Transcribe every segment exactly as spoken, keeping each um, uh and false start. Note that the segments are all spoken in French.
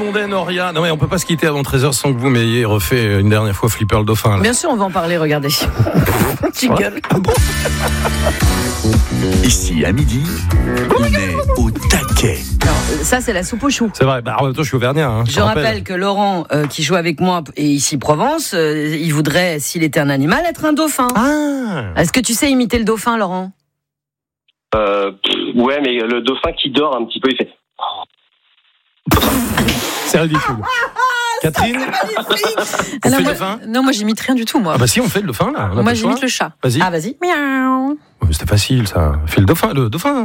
Blondin, Noria. Non mais on peut pas se quitter avant treize heures sans que vous m'ayez refait une dernière fois Flipper le dauphin. Là. Bien sûr, on va en parler, regardez. Tu gueules. Ah bon. Ici, à midi, on est au taquet. Alors, ça, c'est la soupe aux choux. C'est vrai, bah, en même temps, je suis auvergnat. Hein, je Je rappelle. rappelle que Laurent, euh, qui joue avec moi, et ici Provence, euh, il voudrait, s'il était un animal, être un dauphin. Ah. Est-ce que tu sais imiter le dauphin, Laurent ? Euh, pff, ouais, mais le dauphin qui dort un petit peu, il fait... C'est ridicule. Catherine, on non, fait moi, le dauphin ? non, moi j'imite rien du tout, moi. Ah bah si, on fait le dauphin là. On a moi pas le j'imite choix. le chat. Vas-y. Ah, vas-y. Miaou. Ouais, c'était facile ça. Fais le dauphin, le dauphin.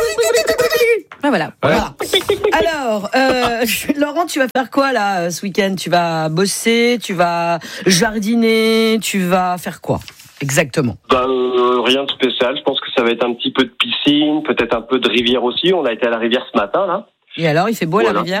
Ah, voilà. Voilà. Alors, euh, Laurent, tu vas faire quoi là ce week-end ? Tu vas bosser, tu vas jardiner, tu vas faire quoi exactement ? Bah, euh, rien de spécial. Je pense que ça va être un petit peu de piscine, peut-être un peu de rivière aussi. On a été à la rivière ce matin, là. Et alors, il fait beau Voilà. la rivière ?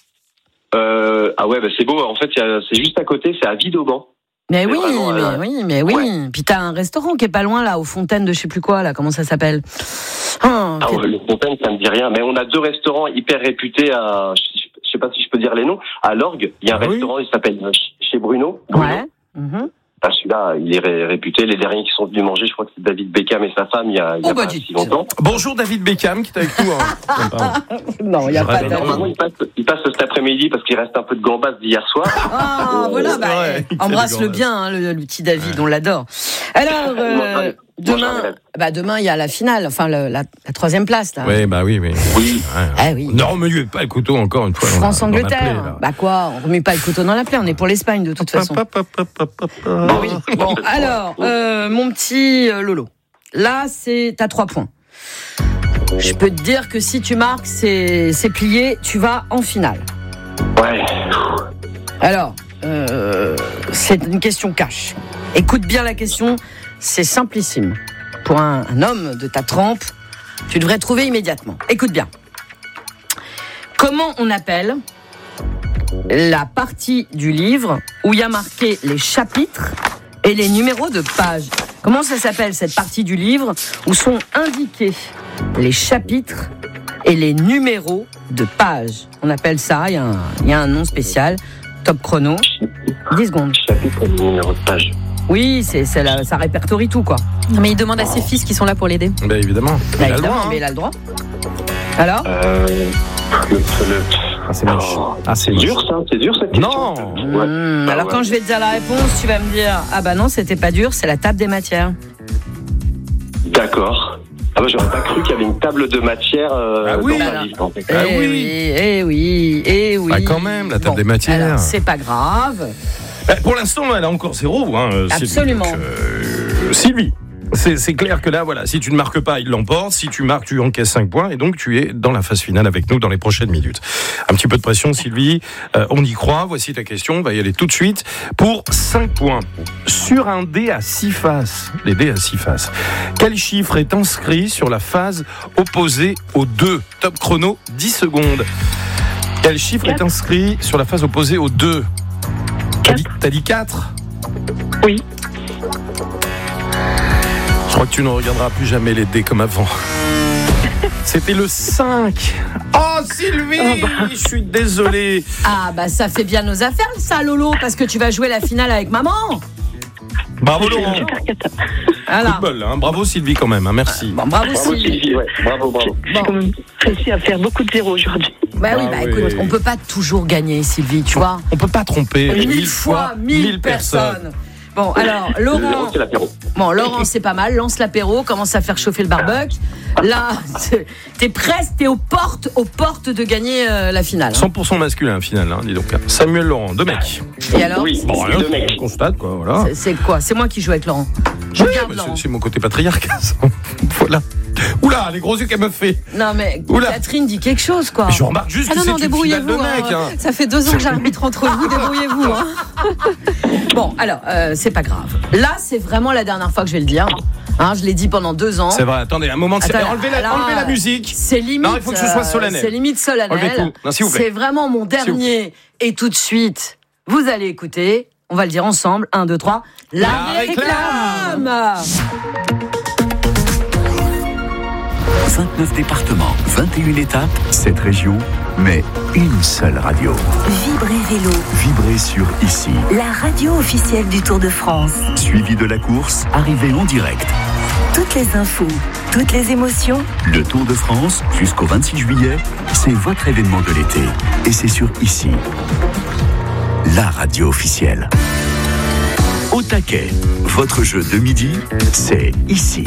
Euh, ah ouais, bah c'est beau. En fait, y a, c'est juste à côté, c'est à Vidauban. Mais C'est oui, vraiment, mais euh, oui, mais oui. ouais. Puis t'as un restaurant qui est pas loin là, aux Fontaines de je sais plus quoi là, comment ça s'appelle ? Oh, Ah qui- ouais, le Fontaine, ça me dit rien. Mais on a deux restaurants hyper réputés à... Je je sais pas si je peux dire les noms. À l'Orgue, il y a un Ah oui. restaurant, il s'appelle euh, chez Bruno. Bruno. Ouais. Mhm. Ah, celui-là, il est ré- réputé. Les derniers qui sont venus manger, je crois que c'est David Beckham et sa femme il y a, il y a Oh, bah, pas dis- si longtemps. Bonjour David Beckham qui est avec nous. Hein. Pardon. Non, il y a Je pas rêve de. Normalement, il passe, il passe cet après-midi parce qu'il reste un peu de gambas d'hier soir. Ah, voilà, c'est bah, vrai. eh, embrasse-le bien, hein, le, le petit David, on l'adore. Alors, euh, demain, bah demain il y a la finale, enfin le, la, la troisième place là. Oui, bah oui, oui. Oui. Ouais. Ah oui. Ne remuez pas le couteau encore une fois. dans la- dans la plaie, France-Angleterre. là. Bah quoi, on remet pas le couteau dans la plaie, on est pour l'Espagne de toute façon. Pa, pa, pa, pa, pa, pa. Ah oui. Bon, alors, euh, mon petit euh, Lolo, là c'est t'as trois points. Je peux te dire que si tu marques, c'est, c'est plié, tu vas en finale. Ouais. Alors, euh, c'est une question cash. Écoute bien la question, c'est simplissime. Pour un, un homme de ta trempe, tu devrais trouver immédiatement. Écoute bien. Comment on appelle la partie du livre où il y a marqué les chapitres et les numéros de pages ? Comment ça s'appelle cette partie du livre où sont indiqués les chapitres et les numéros de pages ? On appelle ça, il y a un, il y a un nom spécial. Top chrono, dix secondes. Chapitre et numéro de page. Oui, c'est, c'est la, ça répertorie tout, quoi. Non, mais il demande à ses fils qui sont là pour l'aider. Bah évidemment. Bah, Il a le évidemment, droit, hein. mais il a le droit. Alors Euh, le, le... Ah, c'est moche. Ah, c'est C'est moche. dur, ça. C'est dur, cette question. Non. Ouais. Mmh, Ah Alors ouais. quand je vais te dire la réponse, tu vas me dire ah bah non, c'était pas dur, c'est la table des matières. D'accord. Ah bah, j'aurais pas cru qu'il y avait une table de matière euh, Ah oui. dans Bah ma non. liste. En fait. Ah eh oui. oui, eh oui, eh oui. Bah, quand même, la table des matières. Alors, c'est pas grave. Bah, pour l'instant, elle a encore zéro. Hein, Sylvie. Absolument. Donc, euh, Sylvie, c'est, c'est clair que là, voilà, si tu ne marques pas, il l'emporte. Si tu marques, tu encaisses cinq points. Et donc, tu es dans la phase finale avec nous dans les prochaines minutes. Un petit peu de pression, Sylvie. Euh, on y croit. Voici ta question. On va y aller tout de suite pour cinq points. Sur un dé à six faces, les dés à six faces, quel chiffre est inscrit sur la phase opposée au deux ? Top chrono, dix secondes. Quel chiffre est inscrit sur la phase opposée au deux ? T'as dit, t'as dit quatre ? Oui. Je crois que tu ne regarderas plus jamais les dés comme avant. C'était le cinq. Oh Sylvie, je suis désolé. Ah bah ça fait bien nos affaires ça Lolo, parce que tu vas jouer la finale avec maman. Bravo Laurent. Voilà. Coup de bol, hein. Bravo Sylvie quand même, hein. Merci. Bon, bravo, Bravo, Sylvie. Sylvie, ouais. Bravo, bravo. J'ai quand même réussi à faire beaucoup de zéros aujourd'hui. Bah oui, Ah bah oui. écoute, on peut pas toujours gagner Sylvie, tu vois. On peut pas tromper Mille fois, mille personnes. Bon, alors, Le zéro, Laurent, c'est l'apéro. bon, Laurent, c'est pas mal. Lance l'apéro, commence à faire chauffer le barbecue. Là, t'es- t'es presque, t'es aux portes, aux portes de gagner euh, la finale. hein. cent pour cent masculin au final, hein, dis donc. Samuel Laurent, deux mecs. Et alors, Oui, Bon, c'est rien, deux mecs. on constate quoi, voilà. c'est- c'est quoi ? C'est moi qui joue avec Laurent. Je Oui, garde mais Laurent. c'est, c'est mon côté patriarcal, ça. Voilà. Oula, les gros yeux qu'elle me fait. Non mais Oula. Catherine dit quelque chose, quoi. Je remarque juste Ah que non, c'est non, une finale débrouillez-vous. de mecs. hein. Hein. Ça fait deux ans que j'arbitre entre vous, débrouillez-vous. Hein. Bon, alors, euh, c'est pas grave. Là, c'est vraiment la dernière fois que je vais le dire. Hein, je l'ai dit pendant deux ans. C'est vrai, attendez, un moment de Attends, enlevez, la, là, enlevez la musique. C'est limite. Non, il faut que ce soit solennel. euh, C'est limite Enlevez solennel. tout. Non, s'il vous plaît. C'est vraiment mon dernier. Et tout de suite, vous allez écouter. On va le dire ensemble. Un, deux, trois. La, La réclame. vingt-neuf départements, vingt et une étapes, sept régions, mais une seule radio. Vibrez Vélo, Vibrez sur Ici. la radio officielle du Tour de France. Suivi de la course, arrivée en direct. Toutes les infos, toutes les émotions. Le Tour de France, jusqu'au vingt-six juillet, c'est votre événement de l'été. Et c'est sur Ici. La radio officielle. Au taquet, votre jeu de midi, c'est Ici.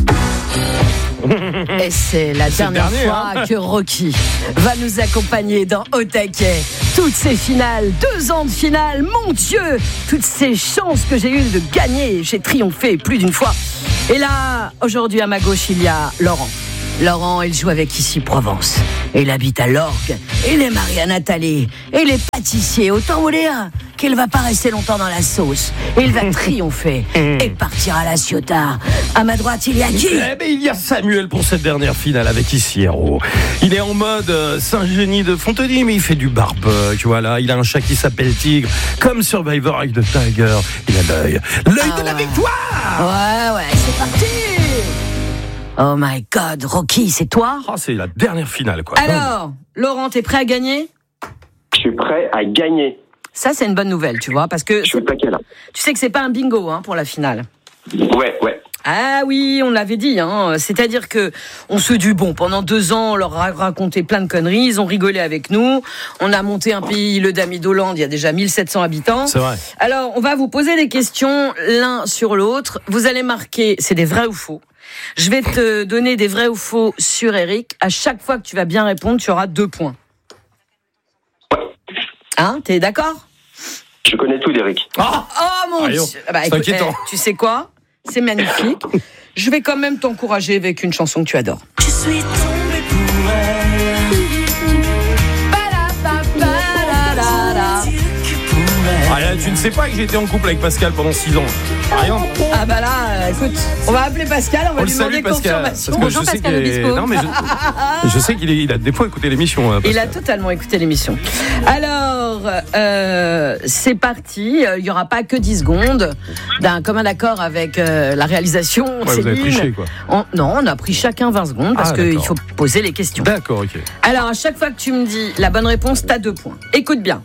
Et c'est la C'est le dernière dernier, fois hein. que Rocky va nous accompagner dans Au taquet. Toutes ces finales, deux ans de finale, mon Dieu, toutes ces chances que j'ai eues de gagner, j'ai triomphé plus d'une fois. Et là, aujourd'hui à ma gauche, il y a Laurent. Laurent, il joue avec Ici Provence. Il habite à l'Orgue. Il est marié à Nathalie. Et il est pâtissier. Autant vous dire qu'il va pas rester longtemps dans la sauce. Il va triompher et partir à la Ciotat. À ma droite, il y a qui? Eh ben, il y a Samuel pour cette dernière finale avec Ici Héros. Il est en mode euh, Saint-Génie de Fontenay, mais il fait du barbecue. Voilà, il a un chat qui s'appelle Tigre, comme Survivor avec The Tiger. Il a l'œil, l'œil Ah de la ouais. victoire. Ouais, ouais, c'est parti. Oh my God, Rocky, c'est toi? Oh, c'est la dernière finale, quoi. Alors, Laurent, t'es prêt à gagner? Je suis prêt à gagner. Ça, c'est une bonne nouvelle, tu vois, parce que Je suis au taquet là. tu sais que c'est pas un bingo hein, pour la finale. Ouais, ouais. Ah oui, on l'avait dit, hein. C'est-à-dire que on se dit bon, pendant deux ans, on leur a raconté plein de conneries, ils ont rigolé avec nous, on a monté un pays, le Dami-d'Hollande, il y a déjà mille sept cents habitants. C'est vrai. Alors, on va vous poser des questions l'un sur l'autre. Vous allez marquer, c'est des vrais ou faux. Je vais te donner des vrais ou faux sur Eric. À chaque fois que tu vas bien répondre, tu auras deux points. Hein, t'es d'accord? Je connais tout d'Eric. Ah, Oh mon Ah, yo, Dieu. Bah, c'est écoute, inquiétant. eh, tu sais quoi? C'est magnifique. Je vais quand même t'encourager avec une chanson que tu adores. Je suis tombée pour ah, là, tu ne sais pas que j'ai été en couple avec Pascal pendant six ans. Rien. Ah bah là, euh, écoute, on va appeler Pascal, on va On le lui demander salue, Pascal. Parce confirmation. que Bonjour, je sais Pascal qu'il est- Obispo. Non, mais je... je sais qu'il est... il a des fois écouté l'émission. euh, Il a Pascal. totalement écouté l'émission. Alors, euh, c'est parti. Il n'y aura pas que dix secondes d'un commun accord avec euh, la réalisation. Ouais, vous avez Céline. triché, quoi. On- non, on a pris chacun vingt secondes parce Ah, qu'il d'accord. faut poser les questions. D'accord, ok. Alors, à chaque fois que tu me dis la bonne réponse, t'as deux points. Écoute bien.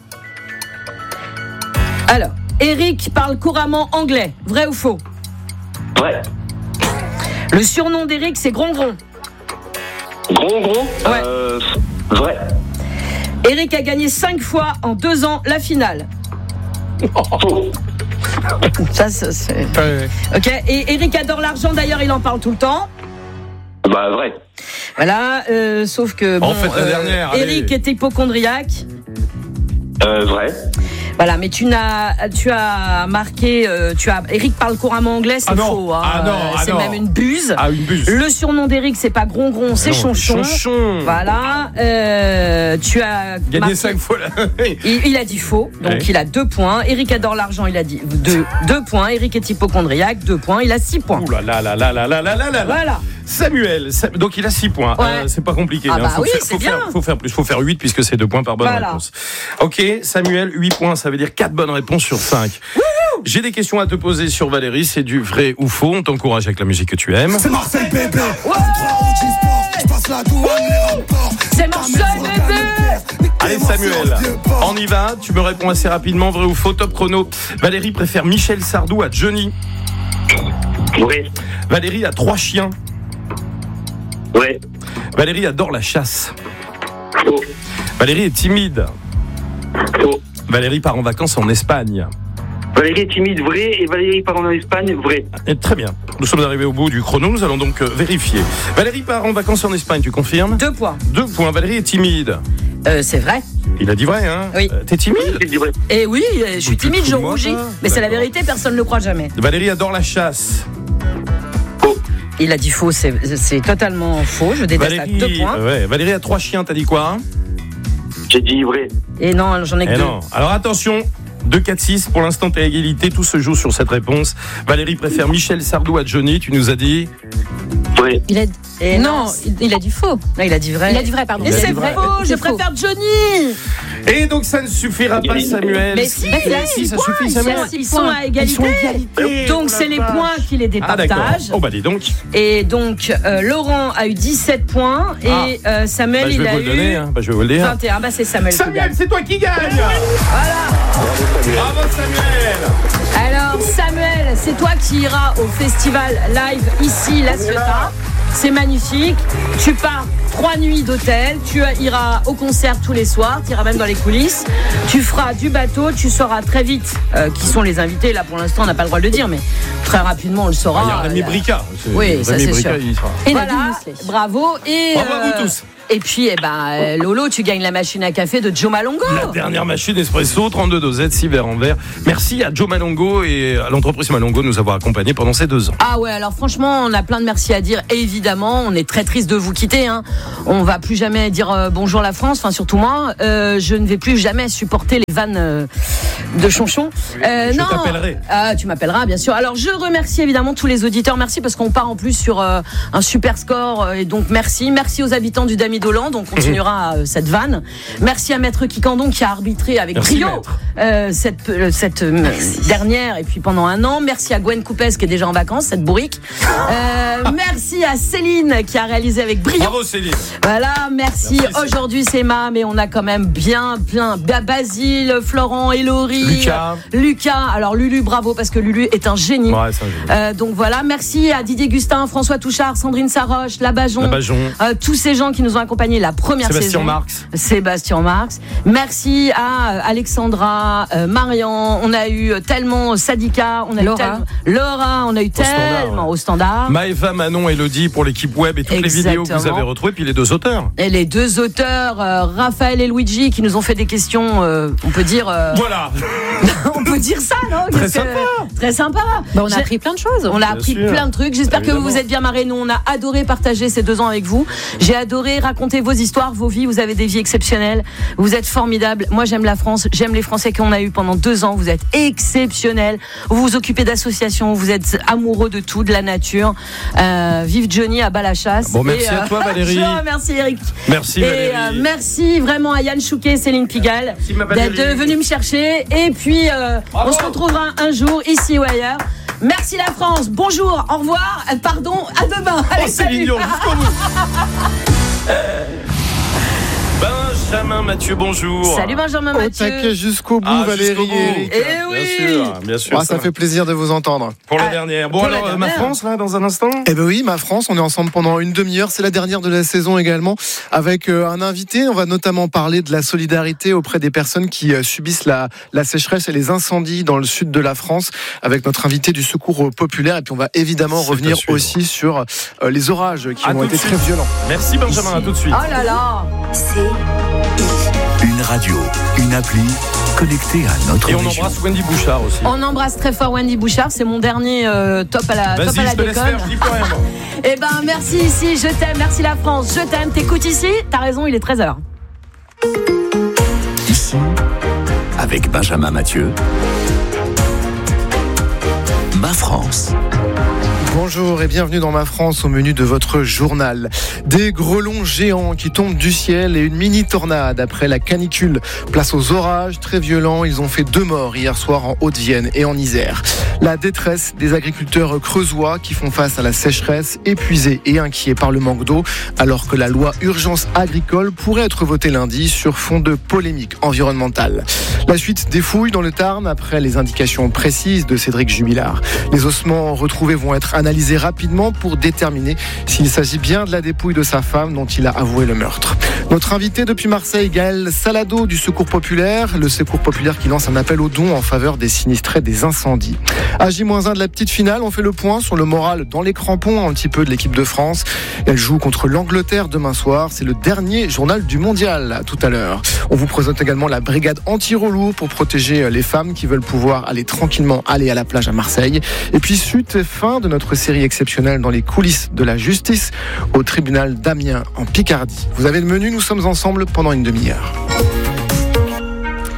Alors, Eric parle couramment anglais. Vrai ou faux? Ouais. Le surnom d'Eric, c'est Grongron. Gron, gron. Ouais. Euh, vrai. Eric a gagné cinq fois en deux ans la finale. Faux. Ça, ça, c'est... Ouais. Ok. Et Eric adore l'argent, d'ailleurs, il en parle tout le temps. Bah, vrai. Voilà, euh, sauf que bon, En fait, la dernière, allez. Eric est hypochondriaque. Euh, vrai. Voilà, mais tu n'as, tu as marqué, euh, tu as. Eric parle couramment anglais, c'est Ah non. faux. Hein, Ah non, euh, ah c'est non. même une buse. Ah, une buse. Le surnom d'Eric, c'est pas Grongron, c'est Non, Chonchon. Chonchon. Voilà, euh, tu as Gagné marqué- cinq fois là. Il, il a dit faux, donc Ouais. il a deux points. Eric adore l'argent, il a dit deux, deux points. Eric est hypochondriaque, deux points. Il a six points. Ouh là là là là là là là là là. Voilà. Samuel, Sam- donc il a six points. Ouais. Euh, c'est pas compliqué. Ah hein. bah faut oui, faire, c'est faut bien. Faire, faut faire plus. Faut faire huit puisque c'est deux points par bonne Voilà. réponse. Ok, Samuel, huit points, ça veut dire quatre bonnes réponses sur cinq. J'ai des questions à te poser sur Valérie, c'est du vrai ou faux. On t'encourage avec la musique que tu aimes. C'est Marseille bébé. Je passe la douane, les rapports. C'est Marseille, bébé. Allez Samuel, on y va. Tu me réponds assez rapidement, vrai ou faux. Top chrono. Valérie préfère Michel Sardou à Johnny. Vrai. Valérie a trois chiens. Vrai. Valérie adore la chasse. Faux. Valérie est timide. Faux. Valérie part en vacances en Espagne. Valérie est timide, vrai. Et Valérie part en Espagne, vrai. Et très bien. Nous sommes arrivés au bout du chrono. Nous allons donc euh, vérifier. Valérie part en vacances en Espagne. Tu confirmes? Deux points. Deux points. Valérie est timide. Euh, c'est vrai. Il a dit vrai, hein? Oui. Euh, T'es timide? Je dis vrai. Et oui, je suis Tu te timide, fous je de moi, rougis. toi Mais c'est la D'accord. vérité, personne ne le croit jamais. Valérie adore la chasse. Il a dit faux, c'est, c'est totalement faux. Je déteste à deux Valérie, points. euh, ouais. Valérie a trois chiens. T'as dit quoi, hein? J'ai dit vrai. Et non, j'en ai que Eh deux. non. Alors attention. deux quatre six, pour l'instant t'es à égalité, tout se joue sur cette réponse. Valérie préfère Michel Sardou à Johnny, tu nous as dit. Vrai. Il a... Et non, non, il, il a dit faux. Non, il a dit vrai. Il a dit vrai, pardon. Et Il a c'est dit vrai. faux, je C'est faux. préfère Johnny. Et donc ça ne suffira pas, Samuel. Mais si, mais si, ça suffit, Samuel. Ils sont à égalité. égalité. Donc c'est les points qui les Ah d'accord. départagent. Oh bah dis donc. Et donc euh, Laurent a eu dix-sept points et Ah. euh, Samuel Bah, je il vais a vous le eu donner. Hein. Bah, je vais vous le dire. vingt et un. Bah c'est Samuel. qui Samuel, gagne. c'est toi qui gagne. Bravo Samuel. Alors Samuel, c'est toi qui iras au festival live ici, La Ciotat. C'est magnifique. Tu pars trois nuits d'hôtel. Tu iras au concert tous les soirs. Tu iras même dans les coulisses. Tu feras du bateau. Tu sauras très vite euh, qui sont les invités. Là, pour l'instant, on n'a pas le droit de le dire, mais très rapidement, on le saura. Il y a Rémi Bricard. Oui, ça, c'est sûr. Il sera. Et voilà, bravo. Et, Bravo à vous euh, tous. Et puis, eh ben, euh, Lolo, tu gagnes la machine à café de Joe Malongo. La dernière machine espresso, trente-deux dosettes, six verres en verre. Merci à Joe Malongo et à l'entreprise Malongo de nous avoir accompagnés pendant ces deux ans. Ah ouais, alors franchement, on a plein de merci à dire. Évidemment, on est très triste de vous quitter. Hein. On va plus jamais dire euh, bonjour la France, enfin surtout moi. Euh, je ne vais plus jamais supporter les vannes euh, de Chonchon. Euh, je non. t'appellerai. Ah, tu m'appelleras, bien sûr. Alors, je remercie évidemment tous les auditeurs. Merci parce qu'on part en plus sur euh, un super score. Euh, et donc, merci. Merci aux habitants du Dami d'Hollande. On continuera euh, cette vanne. Merci à Maître Kikandon qui a arbitré avec Merci, brio Maître. euh, cette, euh, cette euh, dernière et puis pendant un an. Merci à Gwen Coupes qui est déjà en vacances, cette bourrique. Euh, merci à Céline qui a réalisé avec brio. Bravo Céline. Voilà, merci. Merci, Aujourd'hui, c'est Ma, mais on a quand même bien plein. Basile, Florent, Hélory, Lucas. Lucas. Alors Lulu, bravo parce que Lulu est un génie. Ouais, c'est un génie. Euh, donc voilà, merci à Didier Gustin, François Touchard, Sandrine Saroche, Labajon, Labajon. Euh, tous ces gens qui nous ont accompagnés la première Sébastien saison. Marx. Sébastien Marx. Merci à euh, Alexandra, euh, Marian. On a eu tellement Sadika, on a Laura. eu tellement Laura, on a eu standard, tellement ouais. au standard. Maëva, Manon, Elodie pour l'équipe web et toutes les vidéos que vous Exactement. avez retrouvées, puis les deux auteurs. Et les deux auteurs, euh, Raphaël et Luigi, qui nous ont fait des questions, euh, on peut dire, euh, Voilà. on peut dire ça, non Très Qu'est-ce que- sympa. Très sympa. Bah, on a J'ai- appris plein de choses. On a appris sûr. plein de trucs. J'espère que vous Évidemment. vous êtes bien marrés. Nous, on a adoré partager ces deux ans avec vous. J'ai adoré raconter vos histoires, vos vies. Vous avez des vies exceptionnelles. Vous êtes formidables. Moi, j'aime la France. J'aime les Français qu'on a eu pendant deux ans. Vous êtes exceptionnels. Vous vous occupez d'associations. Vous êtes amoureux de tout, de la nature. Euh, vive Johnny à bas la chasse. Bon, merci Et, à toi, Valérie. Je remercie Eric. Merci Et Valérie. euh, merci vraiment à Yann Chouquet et Céline Pigalle Merci, ma Valérie. d'être venus me chercher. Et puis, euh, on se retrouvera un jour, ici ou ailleurs. Merci la France. Bonjour, au revoir. Euh, Pardon, à demain. Oh, Allez, c'est salut. mignon, jusqu'au bout. Benjamin Mathieu, bonjour. Salut Benjamin Au Mathieu. taquet jusqu'au bout, Ah, Valérie jusqu'au bout. et Eric. Eh oui. Bien sûr, bien sûr. Ah, ça fait plaisir de vous entendre. Pour la Ah, dernière. Bon, pour la alors, euh, ma dernière. France, là, dans un instant. Eh ben oui, ma France, on est ensemble pendant une demi-heure. C'est la dernière de la saison également, avec euh, un invité. On va notamment parler de la solidarité auprès des personnes qui euh, subissent la, la sécheresse et les incendies dans le sud de la France, avec notre invité du Secours populaire. Et puis on va évidemment C'est revenir à suivre. aussi sur euh, les orages qui À ont tout été de très suite. violents. Merci Benjamin, à tout de suite. Oh là là. Une radio, une appli connectée à notre Et on région. embrasse Wendy Bouchard aussi. On embrasse très fort Wendy Bouchard. C'est mon dernier euh, top à la, top Vas-y, à la je te laisse déconne. faire, je dis plus rien. moi. Eh ben, merci ici. Je t'aime. Merci la France. Je t'aime. T'écoutes ici. T'as raison, il est treize heures. Ici, avec Benjamin Mathieu, Ma France. Bonjour et bienvenue dans Ma France au menu de votre journal. Des grelons géants qui tombent du ciel et une mini tornade après la canicule. Place aux orages très violents, ils ont fait deux morts hier soir en Haute-Vienne et en Isère. La détresse des agriculteurs creusois qui font face à la sécheresse, épuisés et inquiets par le manque d'eau, alors que la loi urgence agricole pourrait être votée lundi sur fond de polémique environnementale. La suite des fouilles dans le Tarn après les indications précises de Cédric Jubilard. Les ossements retrouvés vont être analysés rapidement pour déterminer s'il s'agit bien de la dépouille de sa femme dont il a avoué le meurtre. Notre invité depuis Marseille, Gaël Salado du Secours populaire, le Secours populaire qui lance un appel aux dons en faveur des sinistrés des incendies. À J un de la petite finale, on fait le point sur le moral dans les crampons un petit peu de l'équipe de France. Elle joue contre l'Angleterre demain soir. C'est le dernier journal du mondial tout à l'heure. On vous présente également la brigade anti-relou pour protéger les femmes qui veulent pouvoir aller tranquillement aller à la plage à Marseille. Et puis suite et fin de notre série exceptionnelle dans les coulisses de la justice au tribunal d'Amiens en Picardie. Vous avez le menu, nous sommes ensemble pendant une demi-heure.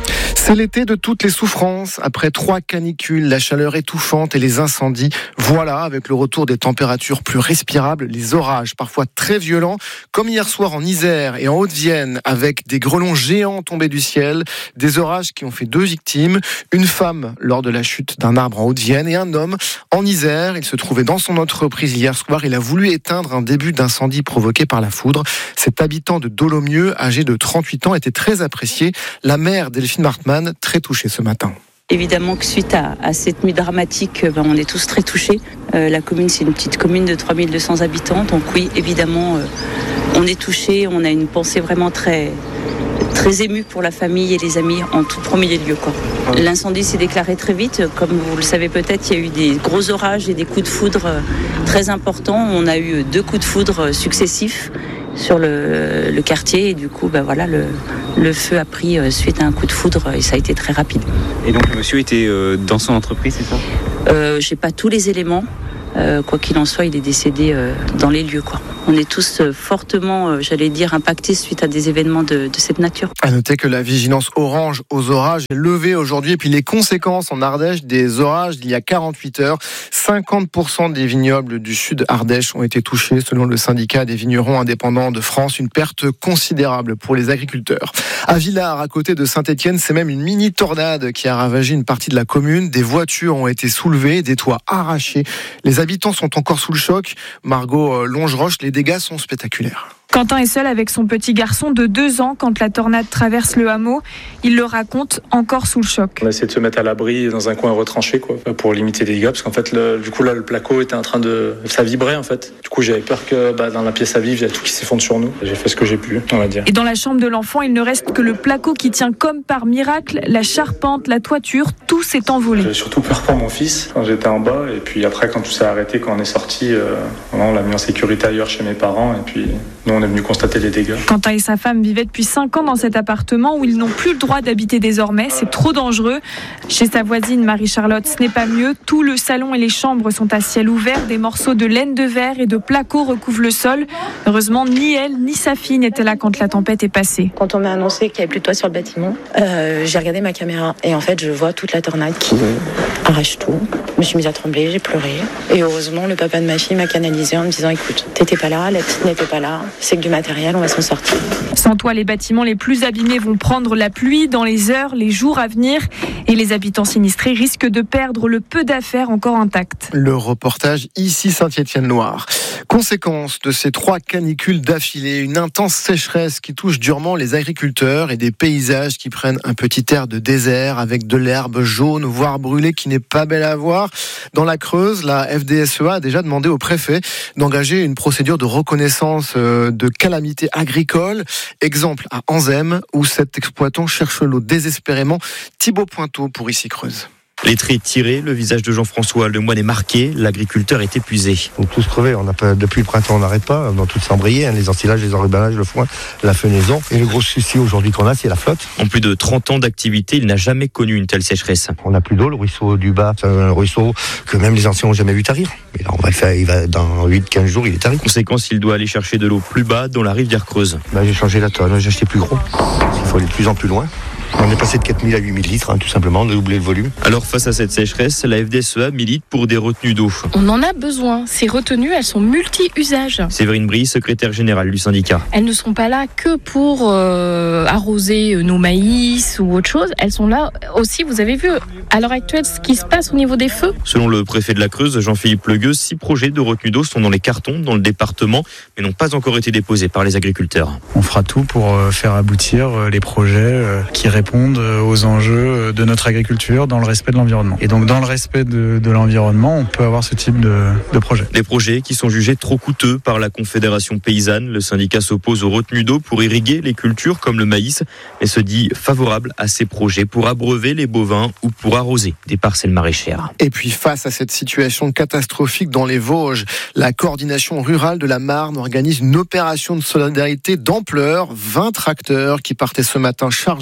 C'est l'été de toutes les souffrances. Après trois canicules, la chaleur étouffante et les incendies, voilà, avec le retour des températures plus respirables, les orages parfois très violents, comme hier soir en Isère et en Haute-Vienne, avec des grêlons géants tombés du ciel, des orages qui ont fait deux victimes, une femme lors de la chute d'un arbre en Haute-Vienne et un homme en Isère. Il se trouvait dans son entreprise hier soir. Il a voulu éteindre un début d'incendie provoqué par la foudre. Cet habitant de Dolomieu, âgé de trente-huit ans, était très apprécié. La mère Delphine Martmann, très touchée ce matin. Évidemment que suite à, à cette nuit dramatique, ben on est tous très touchés. Euh, la commune, c'est une petite commune de trois mille deux cents habitants. Donc oui, évidemment, euh, on est touchés. On a une pensée vraiment très, très émue pour la famille et les amis en tout premier lieu, quoi. L'incendie s'est déclaré très vite. Comme vous le savez peut-être, il y a eu des gros orages et des coups de foudre très importants. On a eu deux coups de foudre successifs sur le, le quartier et du coup ben voilà, le, le feu a pris suite à un coup de foudre et ça a été très rapide. Et donc le monsieur était euh, dans son entreprise, c'est ça ? euh, J'ai pas tous les éléments. Euh, quoi qu'il en soit, il est décédé euh, dans les lieux, quoi. On est tous euh, fortement, euh, j'allais dire, impactés suite à des événements de, de cette nature. À noter que la vigilance orange aux orages est levée aujourd'hui. Et puis les conséquences en Ardèche des orages d'il y a quarante-huit heures. cinquante pour cent des vignobles du sud Ardèche ont été touchés, selon le syndicat des vignerons indépendants de France. Une perte considérable pour les agriculteurs. À Villars, à côté de Saint-Étienne, c'est même une mini tornade qui a ravagé une partie de la commune. Des voitures ont été soulevées, des toits arrachés. Les habitants sont encore sous le choc. Margot Longeroche, les dégâts sont spectaculaires. Quentin est seul avec son petit garçon de deux ans quand la tornade traverse le hameau. Il le raconte, encore sous le choc. On a essayé de se mettre à l'abri dans un coin retranché, quoi, pour limiter les dégâts, parce qu'en fait, le, du coup, là, le placo était en train de... ça vibrait, en fait. Du coup, j'avais peur que bah, dans la pièce à vivre, il y a tout qui s'effondre sur nous. J'ai fait ce que j'ai pu, on va dire. Et dans la chambre de l'enfant, il ne reste que le placo qui tient comme par miracle. La charpente, la toiture, tout s'est envolé. J'avais surtout peur pour mon fils quand j'étais en bas. Et puis après, quand tout s'est arrêté, quand on est sorti, euh, on l'a mis en sécurité ailleurs chez mes parents. Et puis, nous, on est venu constater les dégâts. Quentin et sa femme vivaient depuis cinq ans dans cet appartement où ils n'ont plus le droit d'habiter désormais. C'est trop dangereux. Chez sa voisine Marie-Charlotte, ce n'est pas mieux. Tout le salon et les chambres sont à ciel ouvert. Des morceaux de laine de verre et de placo recouvrent le sol. Heureusement, ni elle ni sa fille n'étaient là quand la tempête est passée. Quand on m'a annoncé qu'il n'y avait plus de toit sur le bâtiment, euh, j'ai regardé ma caméra et en fait, je vois toute la tornade qui arrache tout. Je me suis mise à trembler, j'ai pleuré. Et heureusement, le papa de ma fille m'a canalisé en me disant « Écoute, t'étais pas là, la petite n'était pas là, c'est que du matériel, on va s'en sortir. » Sans toit, les bâtiments les plus abîmés vont prendre la pluie dans les heures, les jours à venir. Et les habitants sinistrés risquent de perdre le peu d'affaires encore intactes. Le reportage ici Saint-Étienne-Loire. Conséquence de ces trois canicules d'affilée, une intense sécheresse qui touche durement les agriculteurs et des paysages qui prennent un petit air de désert avec de l'herbe jaune, voire brûlée, qui n'est pas belle à voir. Dans la Creuse, la F D S E A a déjà demandé au préfet d'engager une procédure de reconnaissance de calamité agricole. Exemple à Anzem, où cet exploitant cherche l'eau désespérément. Thibaut Pointeau pour Ici Creuse. Les traits tirés, le visage de Jean-François Lemoine est marqué, l'agriculteur est épuisé. On est tous crevés, on a pas, depuis le printemps on n'arrête pas, on a tout s'embrayer, hein, les ensilages, les enruballages, le foin, la fenaison. Et le gros souci aujourd'hui qu'on a, c'est la flotte. En plus de trente ans d'activité, il n'a jamais connu une telle sécheresse. On n'a plus d'eau, le ruisseau du bas, c'est un ruisseau que même les anciens n'ont jamais vu tarir. Mais là on va le faire, il va, dans huit à quinze jours il est tari. Conséquence, il doit aller chercher de l'eau plus bas dans la rivière Creuse. Bah, j'ai changé la tonne, j'ai acheté plus gros, il faut aller de plus en plus loin. On est passé de quatre mille à huit mille litres, hein, tout simplement, on a doublé le volume. Alors face à cette sécheresse, la F D S E A milite pour des retenues d'eau. On en a besoin. Ces retenues, elles sont multi-usages. Séverine Brie, secrétaire générale du syndicat. Elles ne sont pas là que pour euh, arroser nos maïs ou autre chose. Elles sont là aussi, vous avez vu, à l'heure actuelle, ce qui se passe au niveau des feux. Selon le préfet de la Creuse, Jean-Philippe Legueux, six projets de retenues d'eau sont dans les cartons dans le département, mais n'ont pas encore été déposés par les agriculteurs. On fera tout pour faire aboutir les projets qui répondent aux enjeux de notre agriculture dans le respect de l'environnement. Et donc dans le respect de, de l'environnement, on peut avoir ce type de, de projet. Des projets qui sont jugés trop coûteux par la Confédération paysanne. Le syndicat s'oppose aux retenues d'eau pour irriguer les cultures comme le maïs, mais se dit favorable à ces projets pour abreuver les bovins ou pour arroser des parcelles maraîchères. Et puis face à cette situation catastrophique dans les Vosges, la coordination rurale de la Marne organise une opération de solidarité d'ampleur. vingt tracteurs qui partaient ce matin chargés de foin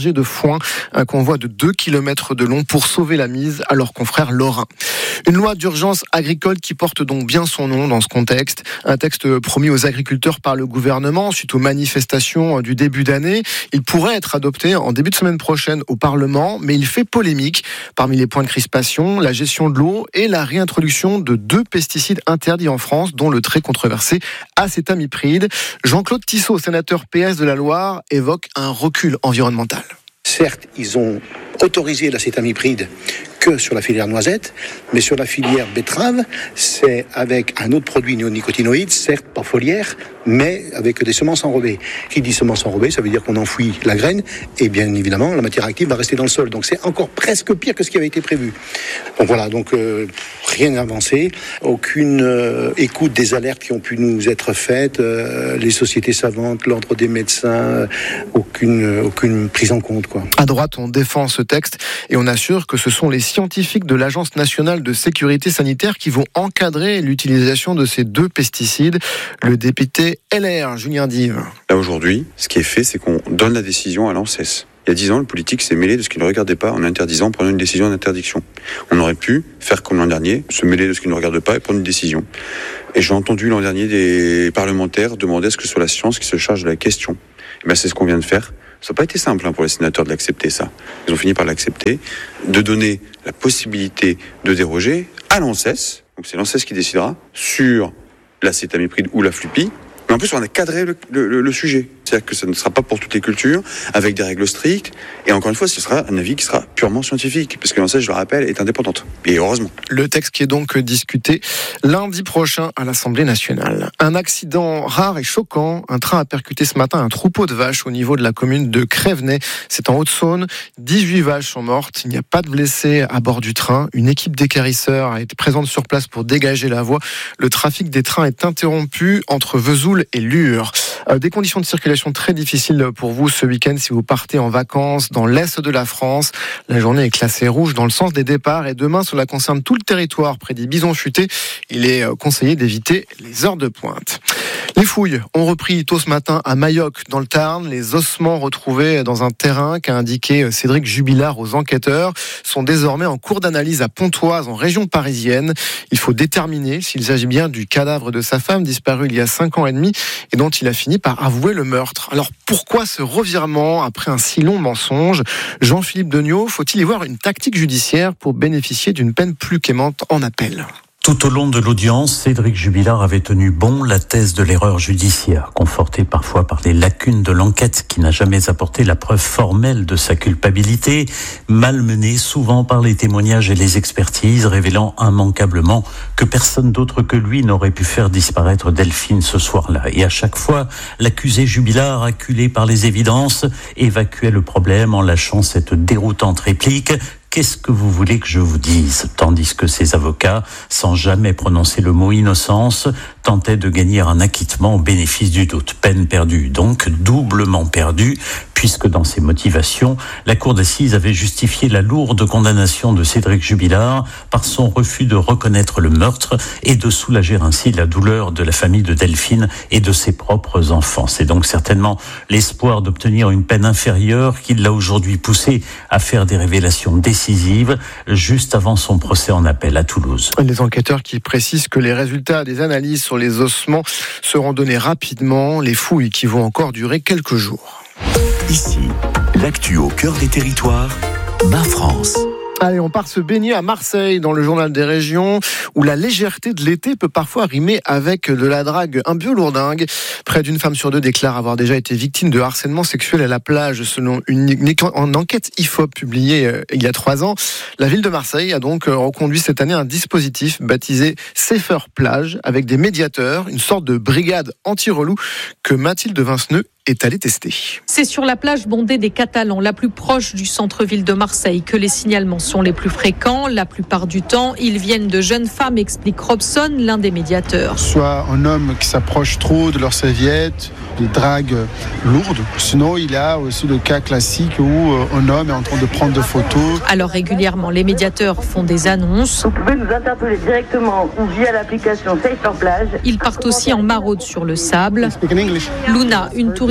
Foin. Un convoi de deux kilomètres de long pour sauver la mise à leurs confrères lorrains. Une loi d'urgence agricole qui porte donc bien son nom dans ce contexte. Un texte promis aux agriculteurs par le gouvernement suite aux manifestations du début d'année. Il pourrait être adopté en début de semaine prochaine au Parlement, mais il fait polémique. Parmi les points de crispation, la gestion de l'eau et la réintroduction de deux pesticides interdits en France, dont le très controversé acétamipride. Jean-Claude Tissot, sénateur P S de la Loire, évoque un recul environnemental. Certes, ils ont autorisé l'acétamipride que sur la filière noisette, mais sur la filière betterave, c'est avec un autre produit néonicotinoïde, certes pas foliaire, mais avec des semences enrobées. Qui dit semences enrobées, ça veut dire qu'on enfouit la graine, et bien évidemment, la matière active va rester dans le sol. Donc c'est encore presque pire que ce qui avait été prévu. Donc voilà, donc euh, rien n'a avancé, aucune euh, écoute des alertes qui ont pu nous être faites, euh, les sociétés savantes, l'ordre des médecins, euh, aucune, euh, aucune prise en compte, quoi. À droite, on défend ce texte et on assure que ce sont les scientifiques de l'Agence nationale de sécurité sanitaire qui vont encadrer l'utilisation de ces deux pesticides. Le député L R, Julien Dive. Là aujourd'hui, ce qui est fait, c'est qu'on donne la décision à l'ANSES. Il y a dix ans, le politique s'est mêlé de ce qu'il ne regardait pas en interdisant, en prenant une décision d'interdiction. On aurait pu faire comme l'an dernier, se mêler de ce qui ne regarde pas et prendre une décision. Et j'ai entendu l'an dernier des parlementaires demander à ce que ce soit la science qui se charge de la question. Et bien c'est ce qu'on vient de faire. Ça n'a pas été simple hein, pour les sénateurs de l'accepter, ça. Ils ont fini par l'accepter, de donner la possibilité de déroger à l'ANSES, donc c'est l'ANSES qui décidera, sur l'acétamipride ou la flupie. Mais en plus, on a cadré le, le, le sujet. C'est-à-dire que ça ne sera pas pour toutes les cultures, avec des règles strictes. Et encore une fois, ce sera un avis qui sera purement scientifique, parce que l'ANSES, je le rappelle, est indépendante. Et heureusement. Le texte qui est donc discuté lundi prochain à l'Assemblée nationale. Un accident rare et choquant. Un train a percuté ce matin un troupeau de vaches au niveau de la commune de Crévenay. C'est en Haute-Saône. dix-huit vaches sont mortes. Il n'y a pas de blessés à bord du train. Une équipe d'équarrisseurs a été présente sur place pour dégager la voie. Le trafic des trains est interrompu entre Vesoul et Lure. Des conditions de circulation très difficiles pour vous ce week-end si vous partez en vacances dans l'est de la France. La journée est classée rouge dans le sens des départs et demain cela concerne tout le territoire près des Bisons Futés. Il est conseillé d'éviter les heures de pointe. Les fouilles ont repris tôt ce matin à Mayoc dans le Tarn. Les ossements retrouvés dans un terrain qu'a indiqué Cédric Jubilard aux enquêteurs sont désormais en cours d'analyse à Pontoise en région parisienne. Il faut déterminer s'il s'agit bien du cadavre de sa femme disparue il y a cinq ans et demi et dont il a fini par avouer le meurtre. Alors pourquoi ce revirement après un si long mensonge ? Jean-Philippe Degnaud, faut-il y voir une tactique judiciaire pour bénéficier d'une peine plus clémente en appel ? Tout au long de l'audience, Cédric Jubilard avait tenu bon la thèse de l'erreur judiciaire, confortée parfois par les lacunes de l'enquête qui n'a jamais apporté la preuve formelle de sa culpabilité, malmenée souvent par les témoignages et les expertises, révélant immanquablement que personne d'autre que lui n'aurait pu faire disparaître Delphine ce soir-là. Et à chaque fois, l'accusé Jubilard, acculé par les évidences, évacuait le problème en lâchant cette déroutante réplique: qu'est-ce que vous voulez que je vous dise ? Tandis que ses avocats, sans jamais prononcer le mot innocence, tentaient de gagner un acquittement au bénéfice du doute. Peine perdue, donc doublement perdue, puisque dans ses motivations, la cour d'assises avait justifié la lourde condamnation de Cédric Jubilard par son refus de reconnaître le meurtre et de soulager ainsi la douleur de la famille de Delphine et de ses propres enfants. C'est donc certainement l'espoir d'obtenir une peine inférieure qui l'a aujourd'hui poussé à faire des révélations décisives juste avant son procès en appel à Toulouse. Les enquêteurs qui précisent que les résultats des analyses sur les ossements seront donnés rapidement, les fouilles qui vont encore durer quelques jours. Ici, l'actu au cœur des territoires, Ma France. Allez, on part se baigner à Marseille, dans le journal des régions, où la légèreté de l'été peut parfois rimer avec de la drague un peu lourdingue. Près d'une femme sur deux déclare avoir déjà été victime de harcèlement sexuel à la plage, selon une, une enquête I F O P publiée euh, il y a trois ans. La ville de Marseille a donc reconduit cette année un dispositif baptisé Safer Plage, avec des médiateurs, une sorte de brigade anti-relou que Mathilde Vinceneux est allé tester. C'est sur la plage bondée des Catalans, la plus proche du centre-ville de Marseille, que les signalements sont les plus fréquents. La plupart du temps, ils viennent de jeunes femmes, explique Robson, l'un des médiateurs. Soit un homme qui s'approche trop de leur serviette, des dragues lourdes. Sinon, il y a aussi le cas classique où un homme est en train de prendre des photos. Alors régulièrement, les médiateurs font des annonces. Vous pouvez nous interpeller directement ou via l'application Safer Plage. Ils partent aussi en maraude sur le sable. Luna, une touriste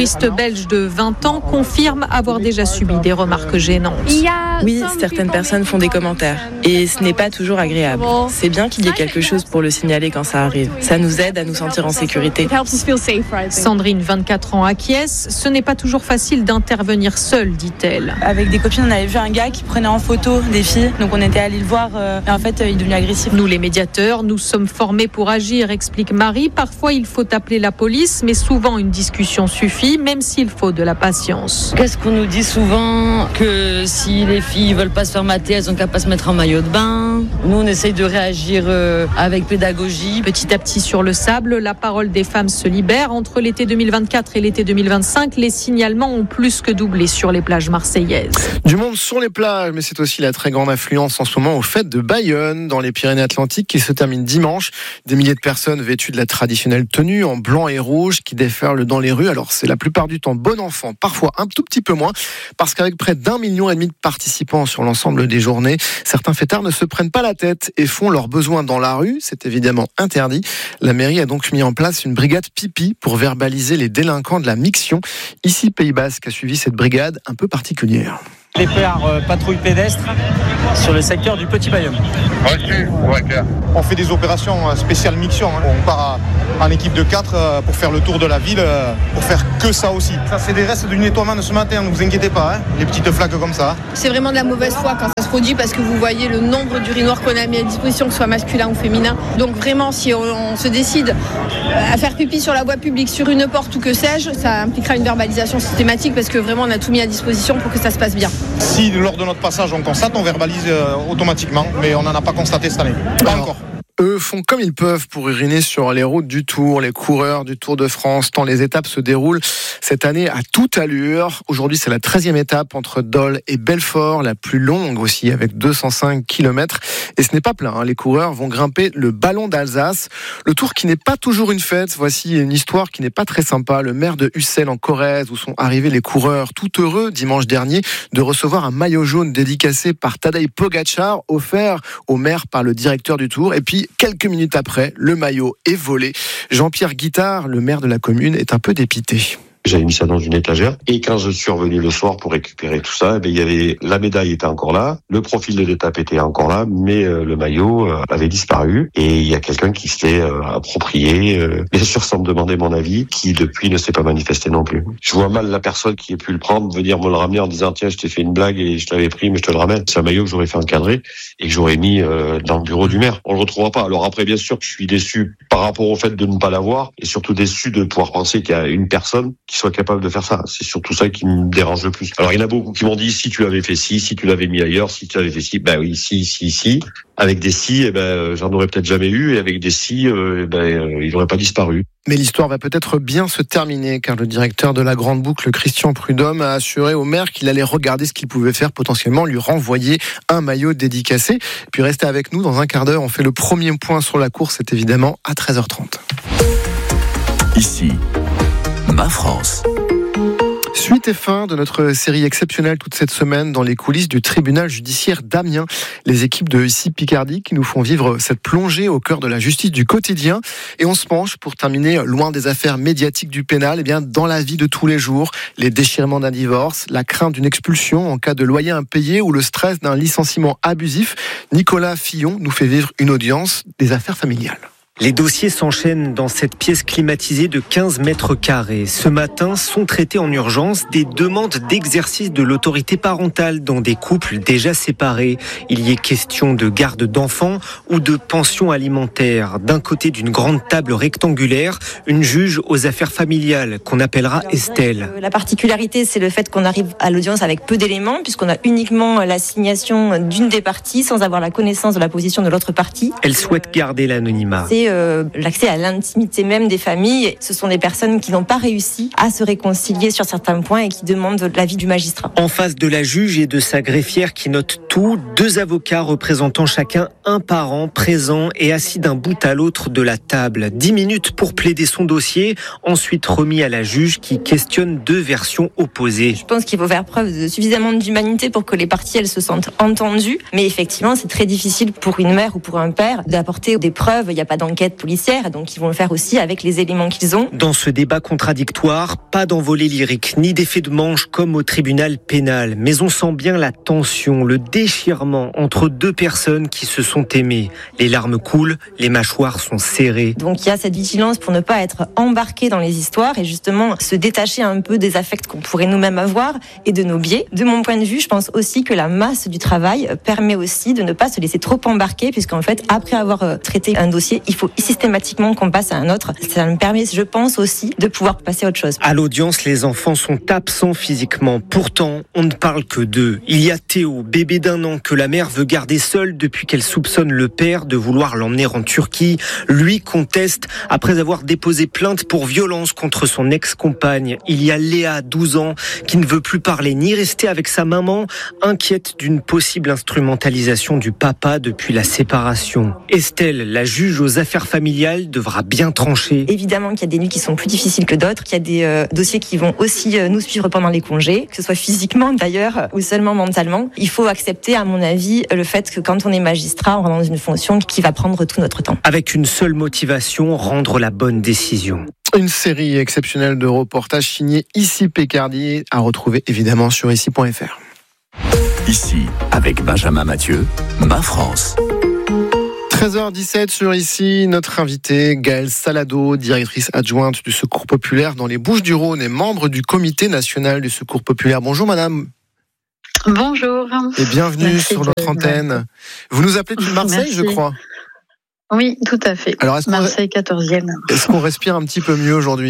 juriste belge de vingt ans, confirme avoir déjà subi des remarques gênantes. Oui, certaines personnes font des commentaires et ce n'est pas toujours agréable. C'est bien qu'il y ait quelque chose pour le signaler quand ça arrive. Ça nous aide à nous sentir en sécurité. Sandrine, vingt-quatre ans, acquiesce. Ce n'est pas toujours facile d'intervenir seule, dit-elle. Avec des copines, on avait vu un gars qui prenait en photo des filles, donc on était allé le voir euh, et en fait euh, il est devenu agressif. Nous les médiateurs, nous sommes formés pour agir, explique Marie. Parfois il faut appeler la police, mais souvent une discussion suffit, même s'il faut de la patience. Qu'est-ce qu'on nous dit souvent? Que si les filles veulent pas se faire mater, elles ont qu'à pas se mettre en maillot de bain. Nous on essaye de réagir euh, avec pédagogie. Petit à petit sur le sable, la parole des femmes se libère. Entre l'été deux mille vingt-quatre et l'été deux mille vingt-cinq, les signalements ont plus que doublé sur les plages marseillaises. Du monde sur les plages, mais c'est aussi la très grande affluence en ce moment aux fêtes de Bayonne, dans les Pyrénées-Atlantiques, qui se termine dimanche. Des milliers de personnes vêtues de la traditionnelle tenue en blanc et rouge qui déferlent dans les rues. Alors c'est la plupart du temps bon enfant, parfois un tout petit peu moins, parce qu'avec près d'un million et demi de participants sur l'ensemble des journées, certains fêtards ne se prennent pas la tête et font leurs besoins dans la rue. C'est évidemment interdit. La mairie a donc mis en place une brigade pipi pour verbaliser les délinquants de la miction. Ici, Pays Basque a suivi cette brigade un peu particulière. Les P R euh, patrouille pédestre sur le secteur du Petit Bayonne. On fait des opérations spéciales miction. Hein. On part en équipe de quatre pour faire le tour de la ville, pour faire que ça aussi. Ça, c'est des restes du nettoiement de ce matin, ne vous inquiétez pas, hein. Les petites flaques comme ça. C'est vraiment de la mauvaise foi quand ça se produit parce que vous voyez le nombre d'urinoirs qu'on a mis à disposition, que ce soit masculin ou féminin. Donc vraiment, si on, on se décide à faire pipi sur la voie publique, sur une porte ou que sais-je, ça impliquera une verbalisation systématique parce que vraiment on a tout mis à disposition pour que ça se passe bien. Si lors de notre passage on constate, on verbalise euh, automatiquement, mais on n'en a pas constaté cette année. Pas Alors, encore. Eux font comme ils peuvent pour uriner sur les routes du Tour, les coureurs du Tour de France, tant les étapes se déroulent cette année à toute allure. Aujourd'hui, c'est la treizième étape entre Dole et Belfort, la plus longue aussi, avec deux cent cinq kilomètres. Et ce n'est pas plein, hein. Les coureurs vont grimper le ballon d'Alsace. Le Tour qui n'est pas toujours une fête. Voici une histoire qui n'est pas très sympa. Le maire de Ussel en Corrèze, où sont arrivés les coureurs tout heureux dimanche dernier de recevoir un maillot jaune dédicacé par Tadej Pogačar, offert au maire par le directeur du Tour. Et puis, quelques minutes après, le maillot est volé. Jean-Pierre Guittard, le maire de la commune, est un peu dépité. J'avais mis ça dans une étagère et quand je suis revenu le soir pour récupérer tout ça, eh il y avait la médaille était encore là, le profil de l'étape était encore là, mais euh, le maillot euh, avait disparu et il y a quelqu'un qui s'est euh, approprié. Euh, bien sûr, sans me demander mon avis, qui depuis ne s'est pas manifesté non plus. Je vois mal la personne qui ait pu le prendre venir me le ramener en disant tiens, je t'ai fait une blague et je te l'avais pris, mais je te le ramène. C'est un maillot que j'aurais fait encadrer et que j'aurais mis euh, dans le bureau du maire. On le retrouvera pas. Alors après, bien sûr, je suis déçu par rapport au fait de ne pas l'avoir et surtout déçu de pouvoir penser qu'il y a une personne qui soit capable de faire ça. C'est surtout ça qui me dérange le plus. Alors, il y en a beaucoup qui m'ont dit, si tu l'avais fait ci, si tu l'avais mis ailleurs, si tu l'avais fait ci, ben oui, si, si, si. Avec des si, eh ben, j'en aurais peut-être jamais eu, et avec des si, euh, eh ben, euh, il n'aurait pas disparu. Mais l'histoire va peut-être bien se terminer, car le directeur de la Grande Boucle, Christian Prudhomme, a assuré au maire qu'il allait regarder ce qu'il pouvait faire, potentiellement lui renvoyer un maillot dédicacé. Puis restez avec nous, dans un quart d'heure, on fait le premier point sur la course, c'est évidemment à treize heures trente. Ici, Ma France. Suite et fin de notre série exceptionnelle toute cette semaine dans les coulisses du tribunal judiciaire d'Amiens. Les équipes de Ici Picardie qui nous font vivre cette plongée au cœur de la justice du quotidien. Et on se penche pour terminer, loin des affaires médiatiques du pénal, et bien dans la vie de tous les jours. Les déchirements d'un divorce, la crainte d'une expulsion en cas de loyer impayé ou le stress d'un licenciement abusif. Nicolas Fillon nous fait vivre une audience des affaires familiales. Les dossiers s'enchaînent dans cette pièce climatisée de quinze mètres carrés. Ce matin, sont traitées en urgence des demandes d'exercice de l'autorité parentale dans des couples déjà séparés. Il y est question de garde d'enfants ou de pension alimentaire. D'un côté d'une grande table rectangulaire, une juge aux affaires familiales qu'on appellera Estelle. La particularité, c'est le fait qu'on arrive à l'audience avec peu d'éléments, puisqu'on a uniquement l'assignation d'une des parties sans avoir la connaissance de la position de l'autre partie. Elle souhaite garder l'anonymat. C'est Euh, l'accès à l'intimité même des familles. Ce sont des personnes qui n'ont pas réussi à se réconcilier sur certains points et qui demandent l'avis du magistrat. En face de la juge et de sa greffière qui note tout, deux avocats représentant chacun un parent présents et assis d'un bout à l'autre de la table. Dix minutes pour plaider son dossier, ensuite remis à la juge qui questionne deux versions opposées. Je pense qu'il faut faire preuve de suffisamment d'humanité pour que les parties elles se sentent entendues. Mais effectivement, c'est très difficile pour une mère ou pour un père d'apporter des preuves. Il n'y a pas d'enquête. l'enquête policière, donc ils vont le faire aussi avec les éléments qu'ils ont. Dans ce débat contradictoire, pas d'envolée lyrique, ni d'effet de manche comme au tribunal pénal, mais on sent bien la tension, le déchirement entre deux personnes qui se sont aimées. Les larmes coulent, les mâchoires sont serrées. Donc il y a cette vigilance pour ne pas être embarqué dans les histoires et justement se détacher un peu des affects qu'on pourrait nous-mêmes avoir et de nos biais. De mon point de vue, je pense aussi que la masse du travail permet aussi de ne pas se laisser trop embarquer, puisqu'en fait, après avoir traité un dossier, il faut systématiquement qu'on passe à un autre. Ça me permet, je pense aussi, de pouvoir passer à autre chose. À l'audience, les enfants sont absents physiquement. Pourtant, on ne parle que d'eux. Il y a Théo, bébé d'un an, que la mère veut garder seul depuis qu'elle soupçonne le père de vouloir l'emmener en Turquie. Lui conteste après avoir déposé plainte pour violence contre son ex-compagne. Il y a Léa, douze ans, qui ne veut plus parler ni rester avec sa maman, inquiète d'une possible instrumentalisation du papa depuis la séparation. Estelle, la juge aux affaires familiales, devra bien trancher. Évidemment qu'il y a des nuits qui sont plus difficiles que d'autres, qu'il y a des euh, dossiers qui vont aussi euh, nous suivre pendant les congés, que ce soit physiquement d'ailleurs ou seulement mentalement. Il faut accepter, à mon avis, le fait que quand on est magistrat, on rentre dans une fonction qui va prendre tout notre temps. Avec une seule motivation, rendre la bonne décision. Une série exceptionnelle de reportages signés Ici Pécardier à retrouver évidemment sur ici point f r. Ici, avec Benjamin Mathieu, Ma France. treize heures dix-sept sur Ici, notre invitée Gaëlle Salado, directrice adjointe du Secours Populaire dans les Bouches-du-Rhône et membre du Comité national du Secours Populaire. Bonjour madame. Bonjour. Et bienvenue Merci sur notre antenne. Vous nous appelez de Marseille, Merci. je crois. Oui, tout à fait. Alors, est-ce Marseille quatorzième. Est-ce qu'on respire un petit peu mieux aujourd'hui ?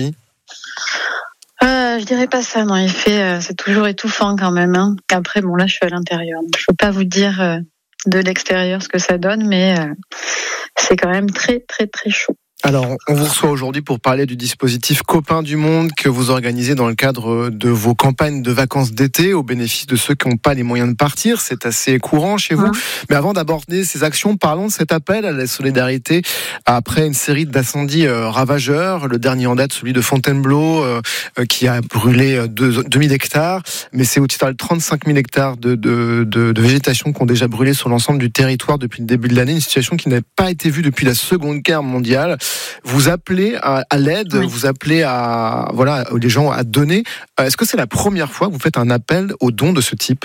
Euh, je dirais pas ça, non. Il fait, euh, c'est toujours étouffant quand même. Hein. Après, bon, là, je suis à l'intérieur. Donc je peux pas vous dire euh, de l'extérieur ce que ça donne, mais euh, c'est quand même très, très, très chaud. Alors, on vous reçoit aujourd'hui pour parler du dispositif Copains du Monde que vous organisez dans le cadre de vos campagnes de vacances d'été au bénéfice de ceux qui n'ont pas les moyens de partir. C'est assez courant chez vous. Mmh. Mais avant d'aborder ces actions, parlons de cet appel à la solidarité après une série d'incendies ravageurs. Le dernier en date, celui de Fontainebleau, euh, qui a brûlé deux mille hectares. Mais c'est au total trente-cinq mille hectares de, de, de, de végétation qui ont déjà brûlé sur l'ensemble du territoire depuis le début de l'année. Une situation qui n'a pas été vue depuis la Seconde Guerre mondiale. Vous appelez à, à l'aide, oui. Vous appelez à voilà les gens à donner. Est-ce que c'est la première fois que vous faites un appel aux dons de ce type ?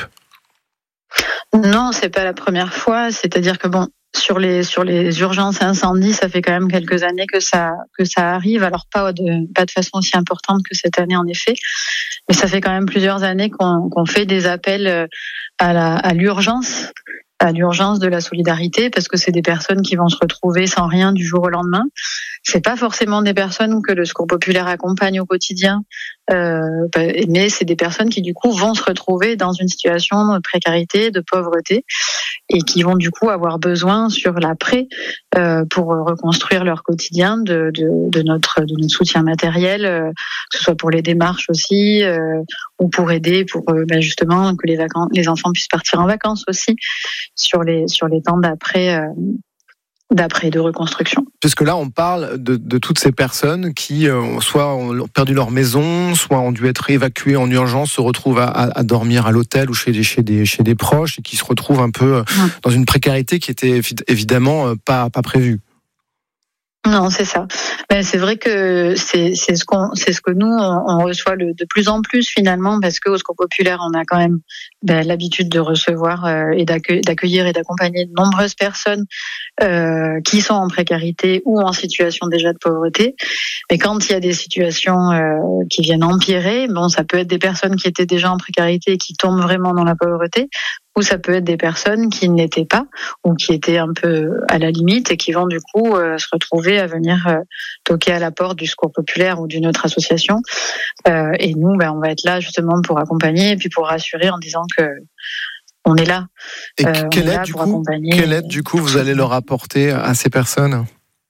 Non, c'est pas la première fois. C'est-à-dire que bon, sur les sur les urgences incendies, ça fait quand même quelques années que ça que ça arrive. Alors pas de pas de façon aussi importante que cette année en effet, mais ça fait quand même plusieurs années qu'on, qu'on fait des appels à la à l'urgence. à l'urgence de la solidarité, parce que c'est des personnes qui vont se retrouver sans rien du jour au lendemain. C'est pas forcément des personnes que le Secours Populaire accompagne au quotidien, euh, mais c'est des personnes qui du coup vont se retrouver dans une situation de précarité, de pauvreté, et qui vont du coup avoir besoin sur l'après euh, pour reconstruire leur quotidien de, de, de notre de notre soutien matériel, euh, que ce soit pour les démarches aussi, euh, ou pour aider pour euh, ben justement que les vacances, les enfants puissent partir en vacances aussi sur les sur les temps d'après euh, d'après de reconstruction. Puisque là on parle de, de toutes ces personnes qui euh, soit ont perdu leur maison, soit ont dû être évacuées en urgence, se retrouvent à, à, à dormir à l'hôtel ou chez des chez des chez des proches et qui se retrouvent un peu euh, mmh. dans une précarité qui était évidemment euh, pas pas prévue. Non, c'est ça. Mais c'est vrai que c'est, c'est ce qu'on, c'est ce que nous on, on reçoit le, de plus en plus finalement, parce qu'au Secours Populaire, on a quand même ben, l'habitude de recevoir euh, et d'accueillir, d'accueillir et d'accompagner de nombreuses personnes euh, qui sont en précarité ou en situation déjà de pauvreté. Mais quand il y a des situations euh, qui viennent empirer, bon, ça peut être des personnes qui étaient déjà en précarité et qui tombent vraiment dans la pauvreté, ou ça peut être des personnes qui ne l'étaient pas ou qui étaient un peu à la limite et qui vont du coup euh, se retrouver à venir euh, toquer à la porte du Secours Populaire ou d'une autre association. Euh, et nous, ben, on va être là justement pour accompagner et puis pour rassurer en disant que on est là. Et euh, quelle, aide, du coup, quelle aide du coup vous allez leur apporter à ces personnes ?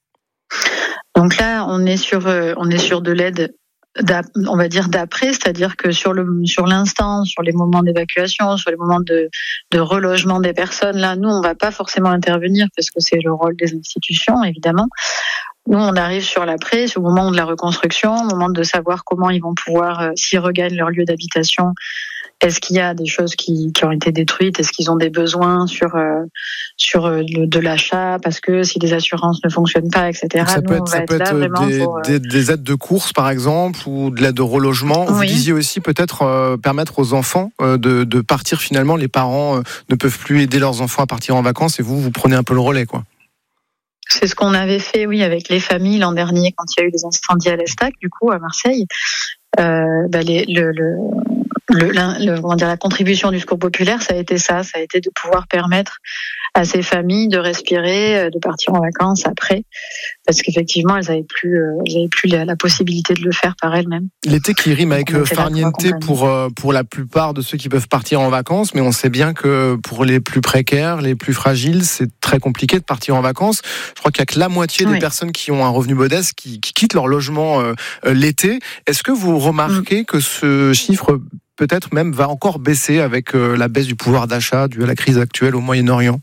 Donc là, on est sur euh, on est sur de l'aide, on va dire d'après, c'est-à-dire que sur le sur l'instant, sur les moments d'évacuation, sur les moments de de relogement des personnes, là, nous, on va pas forcément intervenir parce que c'est le rôle des institutions, évidemment. Nous, on arrive sur l'après, au moment de la reconstruction, au moment de savoir comment ils vont pouvoir, euh, s'ils regagnent leur lieu d'habitation, Est-ce qu'il y a des choses qui, qui ont été détruites? Est-ce qu'ils ont des besoins sur euh, sur euh, le, de l'achat? Parce que si les assurances ne fonctionnent pas, et cetera. Ça nous, peut être, on va ça être peut là être vraiment des, pour, euh... des, des aides de course, par exemple, ou de l'aide au relogement. Vous oui. disiez aussi peut-être euh, permettre aux enfants euh, de, de partir finalement. Les parents euh, ne peuvent plus aider leurs enfants à partir en vacances et vous, vous prenez un peu le relais, quoi. C'est ce qu'on avait fait, oui, avec les familles l'an dernier quand il y a eu les incendies à l'Estac, du coup, à Marseille. Euh, bah les, le, le, le, le, comment dire, la contribution du Secours populaire, ça a été ça, ça a été de pouvoir permettre à ces familles de respirer, de partir en vacances après, parce qu'effectivement, elles n'avaient plus, euh, elles avaient plus la, la possibilité de le faire par elles-mêmes. L'été qui rime avec Donc, farniente pour euh, pour la plupart de ceux qui peuvent partir en vacances, mais on sait bien que pour les plus précaires, les plus fragiles, c'est très compliqué de partir en vacances. Je crois qu'il y a que la moitié des oui. personnes qui ont un revenu modeste qui, qui quittent leur logement euh, l'été. Est-ce que vous remarquez mmh. que ce chiffre peut-être même va encore baisser avec euh, la baisse du pouvoir d'achat due à la crise actuelle au Moyen-Orient?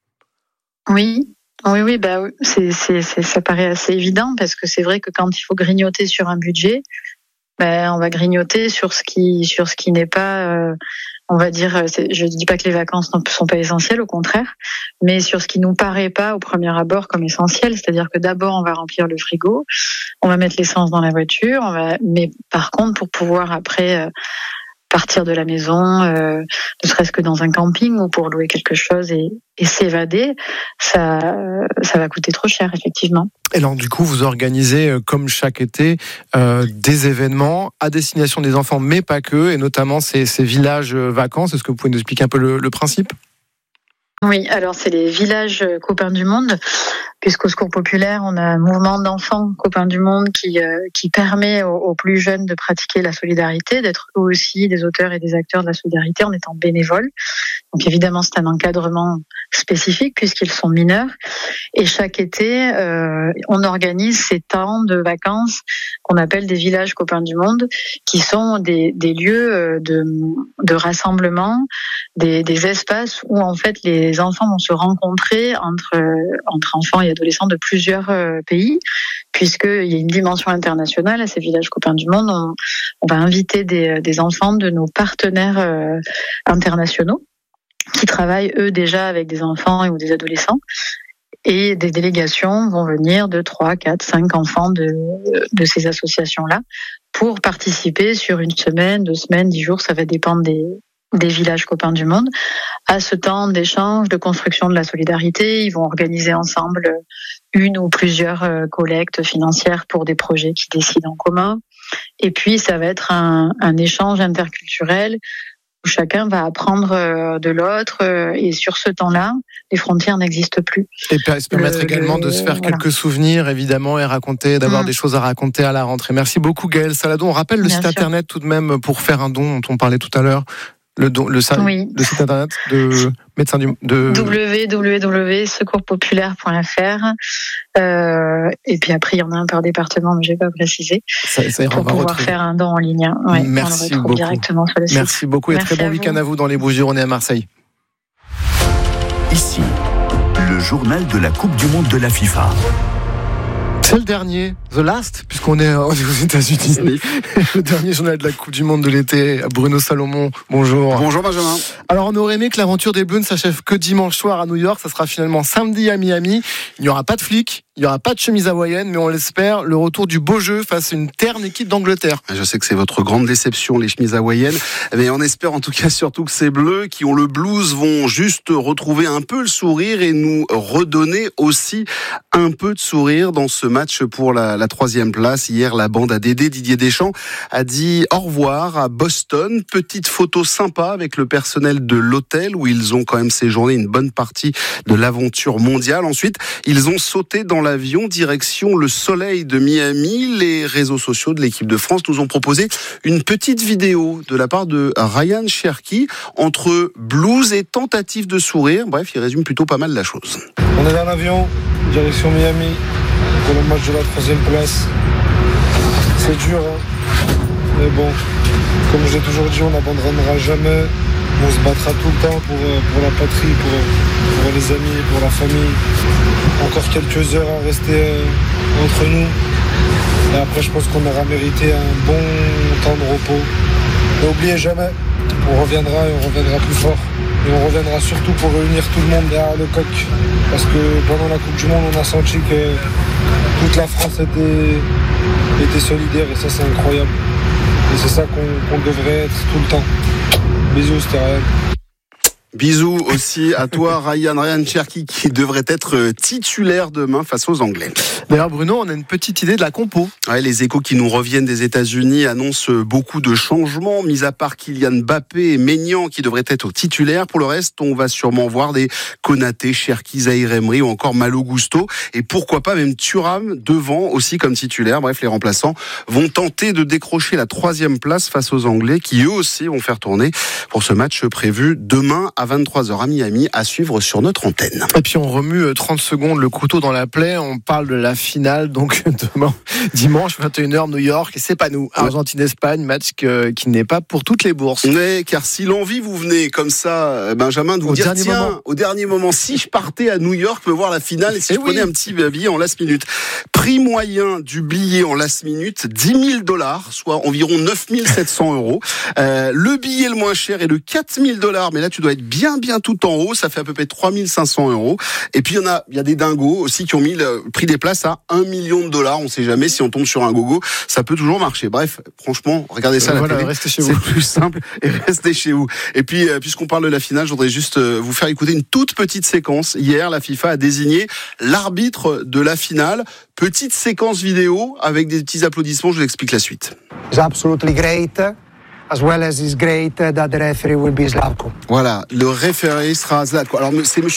Oui, oui, oui, bah, c'est, c'est, c'est, ça paraît assez évident parce que c'est vrai que quand il faut grignoter sur un budget, bah, on va grignoter sur ce qui, sur ce qui n'est pas, euh, on va dire, je ne dis pas que les vacances ne sont pas essentielles, au contraire, mais sur ce qui nous paraît pas au premier abord comme essentiel, c'est-à-dire que d'abord on va remplir le frigo, on va mettre l'essence dans la voiture, on va, mais par contre pour pouvoir après euh, partir de la maison, euh, ne serait-ce que dans un camping ou pour louer quelque chose et, et s'évader, ça, ça va coûter trop cher, effectivement. Et alors, du coup, vous organisez, comme chaque été, euh, des événements à destination des enfants, mais pas que, et notamment ces, ces villages vacances. Est-ce que vous pouvez nous expliquer un peu le, le principe ? Oui, alors c'est les villages copains du monde, puisqu'au Secours populaire, on a un mouvement d'enfants copains du monde qui euh, qui permet aux, aux plus jeunes de pratiquer la solidarité, d'être eux aussi des auteurs et des acteurs de la solidarité en étant bénévoles. Donc évidemment, c'est un encadrement spécifique puisqu'ils sont mineurs. Et chaque été, euh, on organise ces temps de vacances qu'on appelle des villages copains du monde, qui sont des, des lieux de, de rassemblement, des, des espaces où en fait les enfants vont se rencontrer entre, entre enfants et adolescents de plusieurs pays, puisqu'il y a une dimension internationale à ces villages copains du monde. On, on va inviter des, des enfants de nos partenaires euh, internationaux qui travaillent eux déjà avec des enfants ou des adolescents. Et des délégations vont venir de trois, quatre, cinq enfants de, de ces associations-là pour participer sur une semaine, deux semaines, dix jours, ça va dépendre des, des villages copains du monde, à ce temps d'échange, de construction de la solidarité. Ils vont organiser ensemble une ou plusieurs collectes financières pour des projets qui décident en commun. Et puis, ça va être un, un échange interculturel où chacun va apprendre de l'autre, et sur ce temps-là, les frontières n'existent plus. Et se permettre le, également le, de se faire voilà. quelques souvenirs, évidemment, et raconter, d'avoir mmh. des choses à raconter à la rentrée. Merci beaucoup, Gaëlle Saladon. On rappelle le Bien site sûr. internet tout de même pour faire un don dont on parlait tout à l'heure. Le, don, le, oui. le site internet de médecin du de w w w point secours populaire point f r euh, et puis après il y en a un par département mais je vais pas préciser ça, ça ira, pour pouvoir retrouver. faire un don en ligne. Ouais, Merci on le beaucoup. Directement sur le site. Merci beaucoup et Merci très bon week-end à vous dans les Bouches-du-Rhône et à Marseille. Ici, le journal de la Coupe du Monde de la FIFA. C'est le dernier, The Last, puisqu'on est aux États-Unis. Le dernier journal de la Coupe du Monde de l'été. Bruno Salomon, bonjour. Bonjour Benjamin. Alors on aurait aimé que l'aventure des Bleus ne s'achève que dimanche soir à New York. Ça sera finalement samedi à Miami. Il n'y aura pas de flics, il n'y aura pas de chemise hawaïenne, mais on l'espère, le retour du beau jeu face à une terne équipe d'Angleterre. Je sais que c'est votre grande déception, les chemises hawaïennes, mais on espère en tout cas surtout que ces Bleus qui ont le blues vont juste retrouver un peu le sourire et nous redonner aussi un peu de sourire dans ce match pour la, la troisième place. Hier, la bande à Dédé, Didier Deschamps, a dit au revoir à Boston. Petite photo sympa avec le personnel de l'hôtel où ils ont quand même séjourné une bonne partie de l'aventure mondiale. Ensuite, ils ont sauté dans l'avion direction le soleil de Miami. Les réseaux sociaux de l'équipe de France nous ont proposé une petite vidéo de la part de Ryan Cherki entre blues et tentative de sourire. Bref, il résume plutôt pas mal la chose. On est dans l'avion, direction Miami, pour le match de la troisième place. C'est dur, hein. Mais bon, comme je l'ai toujours dit, on n'abandonnera jamais. On se battra tout le temps pour, pour la patrie, pour, pour les amis, pour la famille. Encore quelques heures à rester entre nous. Et après, je pense qu'on aura mérité un bon temps de repos. N'oubliez jamais, on reviendra et on reviendra plus fort. Et on reviendra surtout pour réunir tout le monde derrière le coq. Parce que pendant la Coupe du Monde, on a senti que toute la France était, était solidaire et ça c'est incroyable. Et c'est ça qu'on, qu'on devrait être tout le temps. Bisous, c'était Ryan. Bisous aussi à toi, Ryan, Ryan Cherki, qui devrait être titulaire demain face aux Anglais. D'ailleurs, Bruno, on a une petite idée de la compo. Ouais, les échos qui nous reviennent des États-Unis annoncent beaucoup de changements, mis à part Kylian Mbappé et Maignan qui devraient être titulaires. Pour le reste, on va sûrement voir des Konaté, Cherki, Zahir Emery ou encore Malo Gusto. Et pourquoi pas même Thuram devant aussi comme titulaire. Bref, les remplaçants vont tenter de décrocher la troisième place face aux Anglais qui eux aussi vont faire tourner pour ce match prévu demain à vingt-trois heures à Miami, à suivre sur notre antenne. Et puis on remue trente secondes le couteau dans la plaie, on parle de la finale, donc demain, dimanche, vingt et une heures, New York, et c'est pas nous. Argentine-Espagne, match que, qui n'est pas pour toutes les bourses. Oui, car si l'envie vous venait comme ça, Benjamin, de vous au dire, tiens, moment. au dernier moment, si je partais à New York me voir la finale, et si et je oui. prenais un petit billet en last minute. Prix moyen du billet en last minute, dix mille dollars, soit environ neuf mille sept cents euros. Euh, le billet le moins cher est de quatre mille dollars, mais là tu dois être bien bien tout en haut, ça fait à peu près trois mille cinq cents euros. Et puis il y en a, il y a des dingos aussi qui ont mis le prix des places à un million de dollars. On sait jamais si on tombe sur un gogo, ça peut toujours marcher. Bref, franchement, regardez ça à la voilà, télé, restez chez c'est vous. plus simple et restez chez vous. Et puis euh, puisqu'on parle de la finale, je voudrais juste euh, vous faire écouter une toute petite séquence. Hier, la FIFA a désigné l'arbitre de la finale. Petite séquence vidéo avec des petits applaudissements. Je vous explique la suite. It's absolutely great. As well as it's great that the referee will be Zlatko. Voilà, le référé sera Zlatko. Alors c'est monsieur